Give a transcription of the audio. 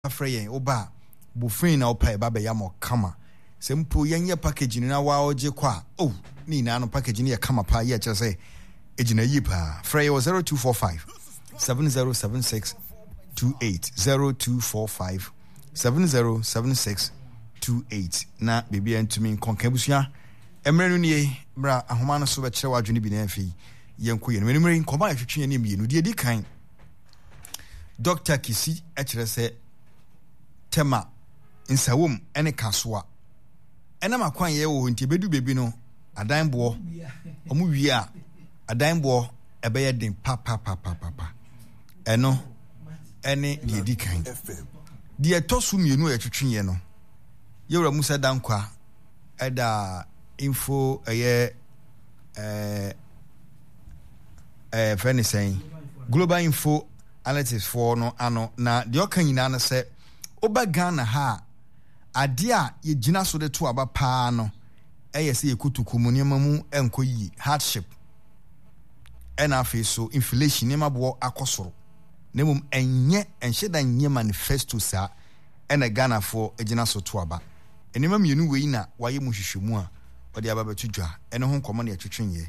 afrayen oba bufin na opa eba be ya mo kama sempo yenye package ni na wa oje kwa ni na no package ni ya kama pa ye kire say ejina yi pa frey 0245 7076 28 0245 7076 na bibia ntumi konkabusua emrenu nie bra ahoma no so be kire wadwene bi na afi yenko ye no menimre nkoma ya twetwe ne mienu de edi kan Dr. Kisi kire say tema nsawom ene kasoa ena makwan ye wo nti bedu bebi no adanbo omu wia adanbo ebeye den papa eno ene de edi kan de tosu mienu ya twetwe no yewra musa dankwa eda info friend saying global info analytics for no ano na de okan nyina na se oba Ghana ha ade a ye gina so de to aba pa no se yekutuku mu niam mu enkoyi hardship ena afi so inflation niam abo akosoro nemum enye enhyeda nye manifesto sa ena Ghana for gina so to aba enima mienu wei na waye mu hwehwemu a ode aba betudwa ene ho nkomo na yetwetwenye